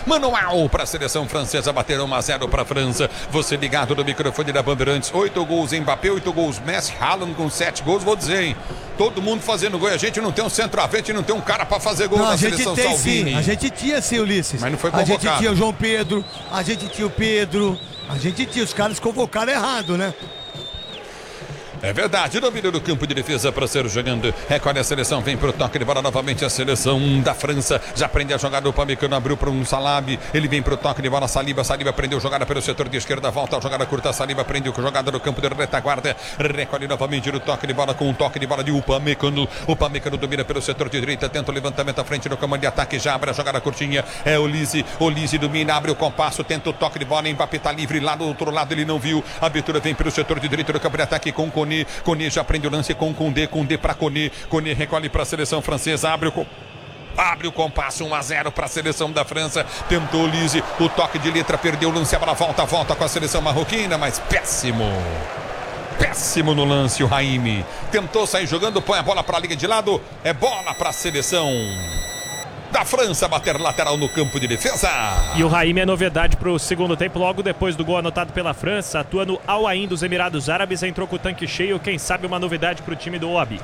Manual para a seleção francesa bater 1-0 para a França. Você ligado no microfone da Bandeirantes. 8 gols Mbappé, 8 gols Messi, Haaland com 7 gols. Vou dizer, hein? Todo mundo fazendo gol. A gente não tem um centroavante, não tem um cara para fazer gol na seleção Salvini. Sim. A gente tinha sim, Ulisses. Mas não foi convocado. A gente tinha o João Pedro, a gente tinha o Pedro, a gente tinha. Os caras convocaram errado, né? É verdade, domínio do campo de defesa para ser jogando. Recolhe a seleção, vem pro toque de bola novamente a seleção da França. Já prende a jogada, o Pamecano abriu para um Salab. Ele vem pro toque de bola, Saliba prendeu jogada pelo setor de esquerda, volta a jogada curta, Saliba prendeu jogada no campo de retaguarda. Recolhe novamente no toque de bola com um toque de bola de Upamecano. Upamecano domina pelo setor de direita, tenta o levantamento à frente do comando de ataque, já abre a jogada curtinha. É o Lise domina, abre o compasso, tenta o toque de bola, Mbappé tá livre lá do outro lado, ele não viu. A abertura vem pelo setor de direita do campo de ataque com Koné. Koné já prende o lance com Koundé para Koné. Koné recolhe para a seleção francesa, abre o compasso, 1-0 para a seleção da França. Tentou o Lise, o toque de letra, perdeu o lance, a bola volta com a seleção marroquina, mas péssimo no lance o Raimi. Tentou sair jogando, põe a bola para a linha de lado, é bola para a seleção da França bater lateral no campo de defesa. E o Raimi é novidade para o segundo tempo, logo depois do gol anotado pela França, atua no Al Ain dos Emirados Árabes, entrou com o tanque cheio, quem sabe uma novidade para o time do OAB.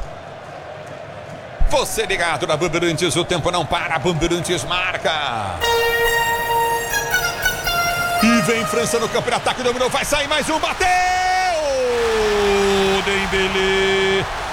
Você ligado na Bandeirantes, o tempo não para, Bandeirantes marca. E vem França no campo de ataque, dominou, vai sair mais um, bateu! Dembélé.